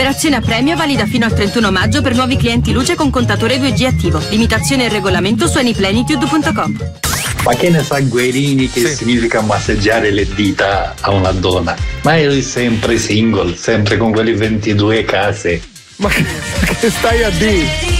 Operazione a premio valida fino al 31 maggio per nuovi clienti luce con contatore 2G attivo. Limitazione e regolamento su anyplenitude.com. Ma che ne sa Guerini che significa massaggiare le dita a una donna? Ma eri sempre single, sempre con quelle 22 case. Ma che stai a dire?